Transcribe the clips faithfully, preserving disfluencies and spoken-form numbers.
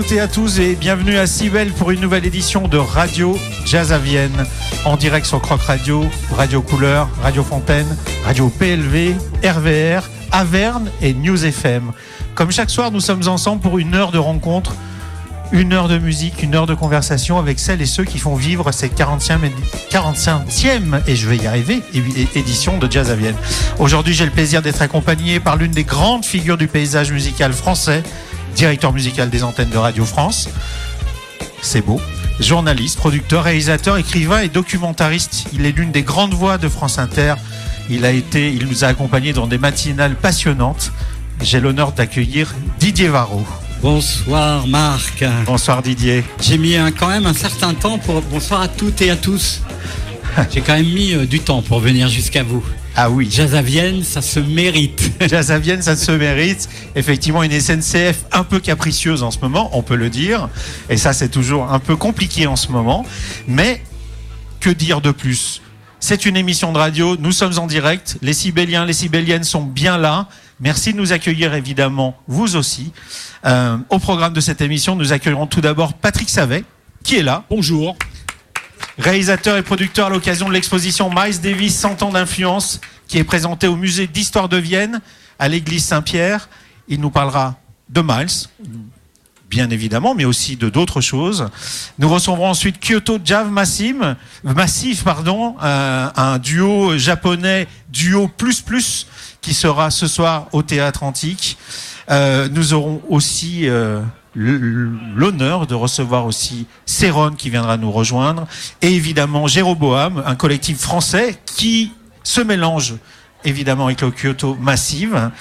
Et à tous et bienvenue à Cybelle pour une nouvelle édition de Radio Jazz à Vienne en direct sur Croc Radio, Radio Couleur, Radio Fontaine, Radio P L V, R V R, Averne et News F M. Comme chaque soir, nous sommes ensemble pour une heure de rencontre, une heure de musique, une heure de conversation avec celles et ceux qui font vivre cette quarante-cinquième, et je vais y arriver, édition de Jazz à Vienne. Aujourd'hui, j'ai le plaisir d'être accompagné par l'une des grandes figures du paysage musical français, directeur musical des antennes de Radio France, c'est beau, journaliste, producteur, réalisateur, écrivain et documentariste. Il est l'une des grandes voix de France Inter. Il a été, il nous a accompagnés dans des matinales passionnantes. J'ai l'honneur d'accueillir Didier Varro. Bonsoir Marc. Bonsoir Didier. J'ai mis un, quand même un certain temps pour... Bonsoir à toutes et à tous. J'ai quand même mis euh, du temps pour venir jusqu'à vous. Ah oui. Jazz à Vienne, ça se mérite. Jazz à Vienne, ça se mérite. Effectivement, une S N C F un peu capricieuse en ce moment, on peut le dire. Et ça, c'est toujours un peu compliqué en ce moment. Mais que dire de plus ? C'est une émission de radio, nous sommes en direct. Les Cybéliens, les Cybéliennes sont bien là. Merci de nous accueillir, évidemment, vous aussi. Euh, au programme de cette émission, nous accueillerons tout d'abord Patrick Savet, qui est là. Bonjour. Réalisateur et producteur à l'occasion de l'exposition Miles Davis cent ans d'influence, qui est présentée au musée d'histoire de Vienne, à l'église Saint-Pierre. Il nous parlera de Miles, bien évidemment, mais aussi de d'autres choses. Nous recevrons ensuite Kyoto Jazz Massive, Massive pardon, euh, un duo japonais, duo plus plus, qui sera ce soir au Théâtre Antique. Euh, nous aurons aussi... Euh, l'honneur de recevoir aussi Céron qui viendra nous rejoindre et évidemment Jéroboam, un collectif français qui se mélange évidemment avec le Kyoto Massive,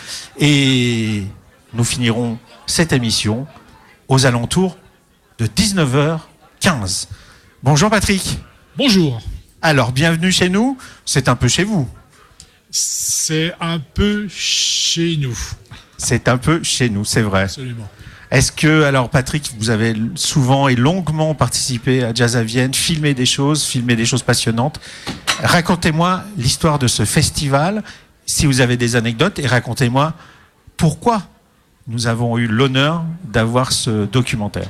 et nous finirons cette émission aux alentours de dix-neuf heures quinze. Bonjour Patrick. Bonjour. Alors bienvenue chez nous, c'est un peu chez vous. C'est un peu chez nous. C'est un peu chez nous, c'est vrai. Absolument. Est-ce que, alors Patrick, vous avez souvent et longuement participé à Jazz à Vienne, filmé des choses, filmé des choses passionnantes. Racontez-moi l'histoire de ce festival, si vous avez des anecdotes, et racontez-moi pourquoi nous avons eu l'honneur d'avoir ce documentaire.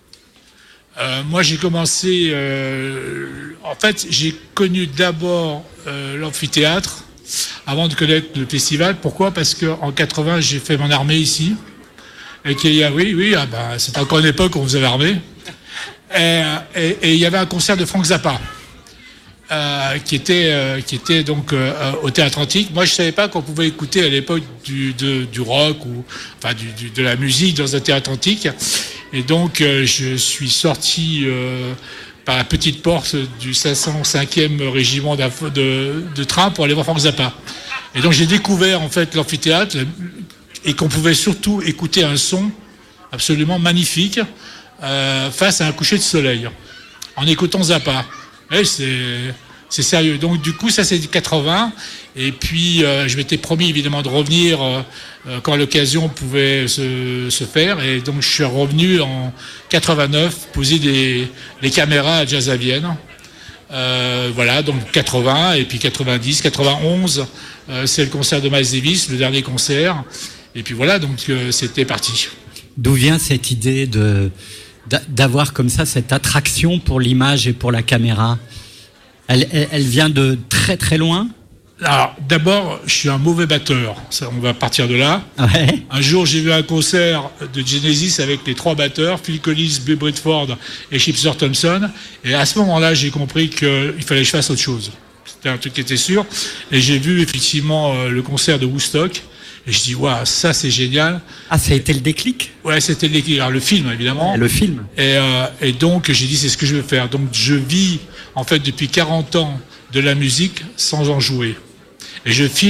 Euh, moi, j'ai commencé... Euh, en fait, j'ai connu d'abord euh, l'amphithéâtre avant de connaître le festival. Pourquoi ? Parce qu'en quatre-vingts, j'ai fait mon armée ici. Et qu'il y a, oui, oui, ah ben, c'était encore une époque où on faisait l'armée. Et, et, et il y avait un concert de Frank Zappa, euh, qui était, euh, qui était donc euh, au Théâtre Antique. Moi, je savais pas qu'on pouvait écouter à l'époque du, de, du rock ou enfin du, du, de la musique dans un théâtre antique. Et donc, euh, je suis sorti euh, par la petite porte du cinq cent cinquième régiment de, de train pour aller voir Frank Zappa. Et donc, j'ai découvert en fait l'amphithéâtre. Et qu'on pouvait surtout écouter un son absolument magnifique euh, face à un coucher de soleil, en écoutant Zappa. Et c'est, c'est sérieux. Donc du coup, ça c'est quatre-vingts. Et puis, euh, je m'étais promis évidemment de revenir euh, quand l'occasion pouvait se, se faire. Et donc, je suis revenu en quatre-vingt-neuf, poser des, des caméras à Jazz à Vienne. Euh, voilà, donc quatre-vingts, et puis quatre-vingt-dix, quatre-vingt-onze, euh, c'est le concert de Miles Davis, le dernier concert. Et puis voilà, donc euh, c'était parti. D'où vient cette idée de, d'avoir comme ça cette attraction pour l'image et pour la caméra ? elle, elle, elle vient de très très loin ? Alors, d'abord, je suis un mauvais batteur. Ça, on va partir de là. Ouais. Un jour, j'ai vu un concert de Genesis avec les trois batteurs, Phil Collins, Bill Bruford et Chipster Thompson. Et à ce moment-là, j'ai compris qu'il fallait que je fasse autre chose. C'était un truc qui était sûr. Et j'ai vu effectivement euh, le concert de Woodstock. Et je dis, waouh, ça c'est génial. Ah, ça a été le déclic ? Ouais, c'était le déclic. Alors, le film, évidemment. Le film. Et, euh, et donc, j'ai dit, c'est ce que je veux faire. Donc, je vis, en fait, depuis quarante ans de la musique sans en jouer. Et je filme